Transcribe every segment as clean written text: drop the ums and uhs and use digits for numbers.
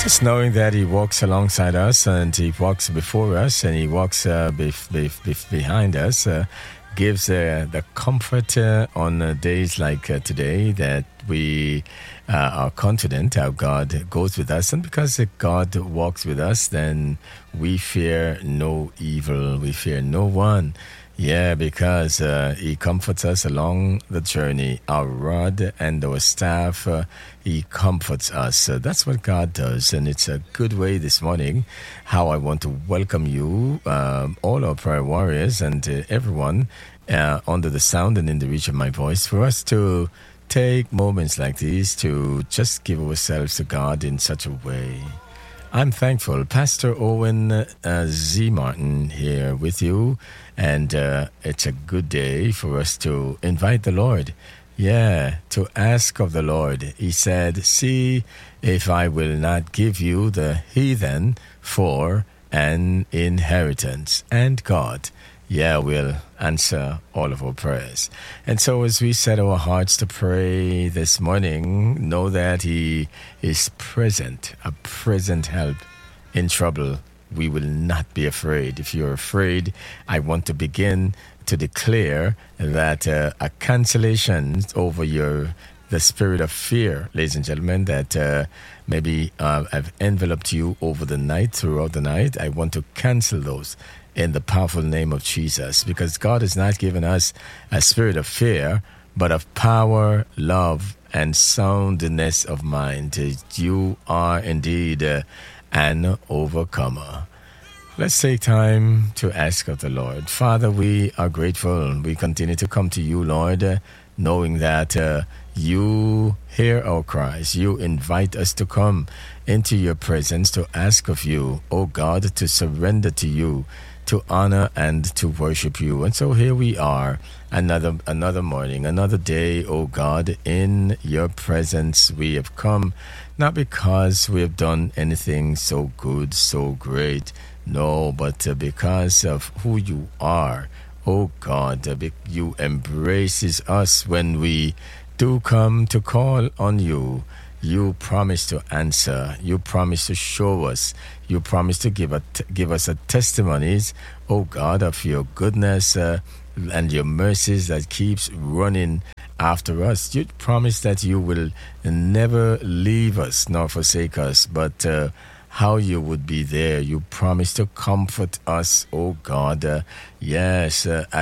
Just knowing that He walks alongside us and He walks before us and He walks behind us gives the comfort on days like today that we are confident our God goes with us. And because God walks with us, then we fear no evil. We fear no one. Yeah, because He comforts us along the journey. Our rod and our staff, He comforts us. That's what God does. And it's a good way this morning how I want to welcome you, all our prayer warriors and everyone under the sound and in the reach of my voice, for us to take moments like these to just give ourselves to God in such a way. I'm thankful. Pastor Owen Z. Martin here with you. And it's a good day for us to invite the Lord. Yeah, to ask of the Lord. He said, see if I will not give you the heathen for an inheritance. And God, will answer all of our prayers. And so as we set our hearts to pray this morning, know that He is present, a present help in trouble. We will not be afraid. If you're afraid, I want to begin to declare that a cancellation over the spirit of fear, ladies and gentlemen, that maybe have enveloped you over the night, throughout the night. I want to cancel those in the powerful name of Jesus, because God has not given us a spirit of fear, but of power, love, and soundness of mind. You are indeed an overcomer. Let's take time to ask of the Lord. Father, we are grateful. We continue to come to you, Lord, knowing that you hear our cries. You invite us to come into your presence to ask of you, oh God, to surrender to you, to honor and to worship you. And so here we are, another morning, another day, oh God, in your presence. We have come not because we have done anything so good, so great, no, but because of who you are. Oh God, you embraces us when we do come to call on you. You promise to answer. You promise to show us. You promise to give us a testimonies, oh God, of your goodness and your mercies that keeps running after us. You promise that you will never leave us nor forsake us, but how you would be there. You promise to comfort us, oh God. As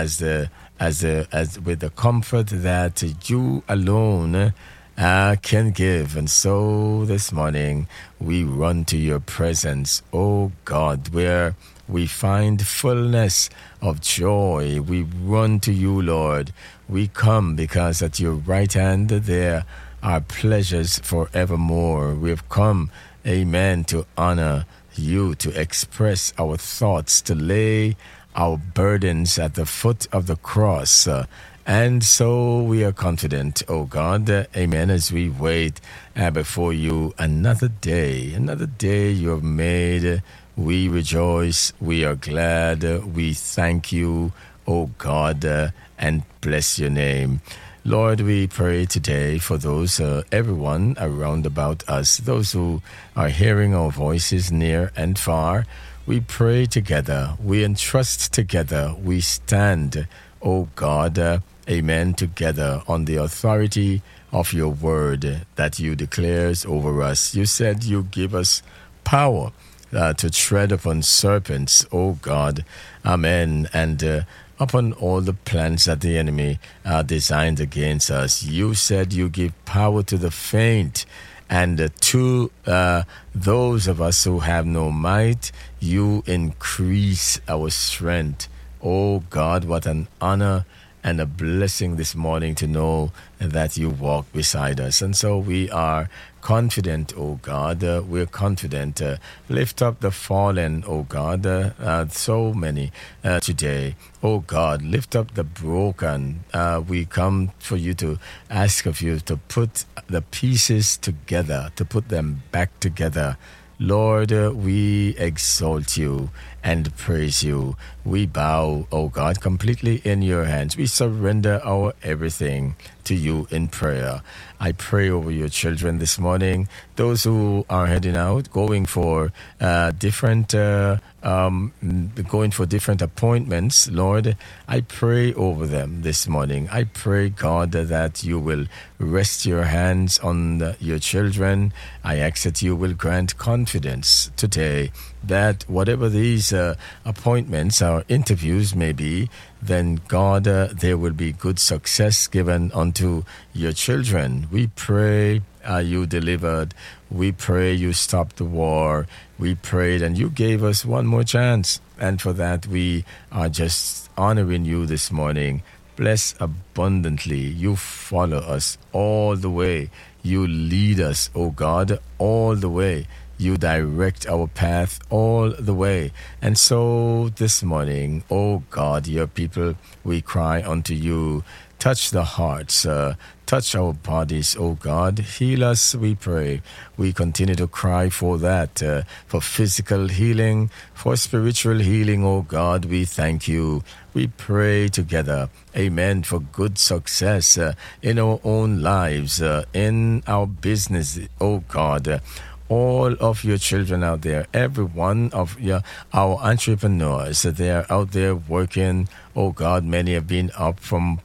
with the comfort that you alone can give. And so this morning we run to your presence, oh God, where we find fullness of joy. We run to you, Lord. We come because at your right hand there are pleasures forevermore. We have come, amen, to honor you, to express our thoughts, to lay our burdens at the foot of the cross. And so we are confident, oh God, amen, as we wait before you another day you have made. We rejoice, we are glad, we thank you, oh God, and bless your name. Lord, we pray today for those, everyone around about us, those who are hearing our voices near and far. We pray together, we entrust together, we stand, oh God, amen, together on the authority of your word that you declares over us. You said you give us power to tread upon serpents, oh God, amen, and upon all the plans that the enemy designed against us. You said you give power to the faint, and to those of us who have no might, you increase our strength. Oh God, what an honor and a blessing this morning to know that you walk beside us. And so we are confident, oh God. We're confident. Lift up the fallen, oh God. So many today. Oh God, lift up the broken. We come for you to ask of you to put the pieces together, to put them back together. Lord, we exalt you and praise you. We bow, oh God, completely in your hands. We surrender our everything to you in prayer. I pray over your children this morning those who are heading out, going for different appointments, Lord, I pray over them this morning. I pray, God, that you will rest your hands on your children. I ask that you will grant confidence today that whatever these appointments or interviews may be, then God, there will be good success given unto your children. We pray you delivered. We pray you stopped the war. We prayed and you gave us one more chance. And for that, we are just honoring you this morning. Bless abundantly. You follow us all the way. You lead us, O God, all the way. You direct our path all the way. And so this morning, O God, your people, we cry unto you. Touch the hearts, touch our bodies, O God. Heal us, we pray. We continue to cry for that, for physical healing, for spiritual healing, O God. We thank you. We pray together, amen, for good success in our own lives, in our business, O God. All of your children out there, every one of our entrepreneurs, they are out there working. Oh God, many have been up from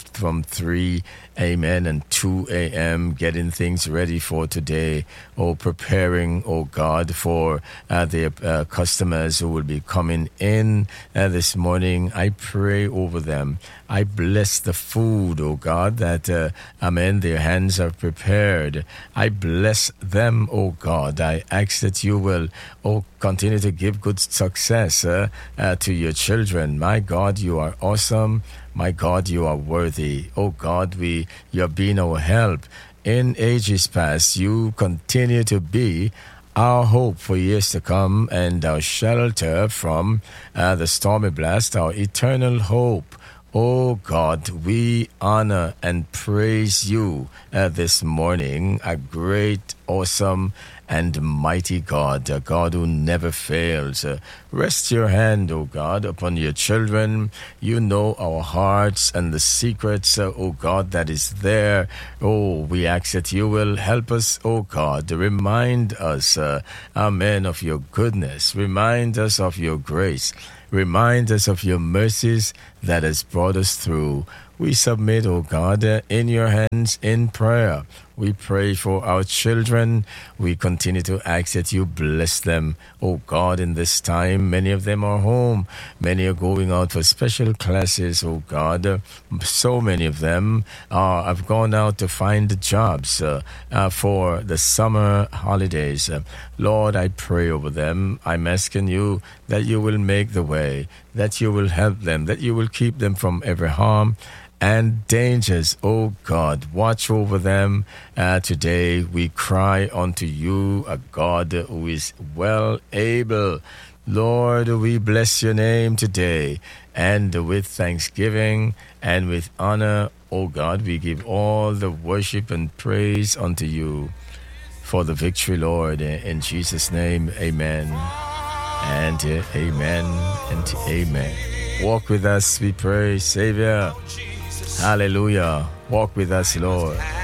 3, amen, and 2 a.m. getting things ready for today. Oh, preparing, oh God, for their customers who will be coming in this morning. I pray over them. I bless the food, oh God, that, amen, their hands are prepared. I bless them, oh God. I ask that you will, oh, continue to give good success to your children. My God, you are awesome. My God, you are worthy. Oh God, you have been our help. In ages past, you continue to be our hope for years to come and our shelter from the stormy blast, our eternal hope. Oh God, we honor and praise you this morning, a great, awesome, and mighty God, a God who never fails. Rest your hand, O God, upon your children. You know our hearts and the secrets, O God, that is there. Oh, we ask that you will help us, O God, to remind us, amen, of your goodness. Remind us of your grace. Remind us of your mercies that has brought us through. We submit, O God, in your hands in prayer. We pray for our children. We continue to ask that you bless them, oh God, in this time. Many of them are home. Many are going out for special classes, oh God. So many of them have gone out to find jobs for the summer holidays. Lord, I pray over them. I'm asking you that you will make the way, that you will help them, that you will keep them from every harm and dangers. Oh God, watch over them today. We cry unto you, a God who is well able. Lord, we bless your name today, and with thanksgiving and with honor, oh God, we give all the worship and praise unto you for the victory, Lord. In Jesus' name, amen and amen and amen. Walk with us, we pray, Savior. Hallelujah. Walk with us, Lord.